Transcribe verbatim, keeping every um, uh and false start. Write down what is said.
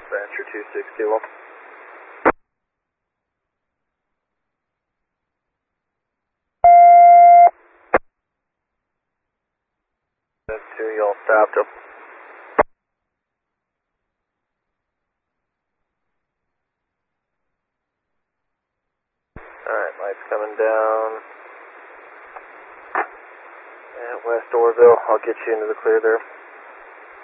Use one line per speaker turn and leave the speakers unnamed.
Rancher two six Kilo. Two, y'all stopped him. Alright, lights coming down. At West Orville, I'll get you into the clear there.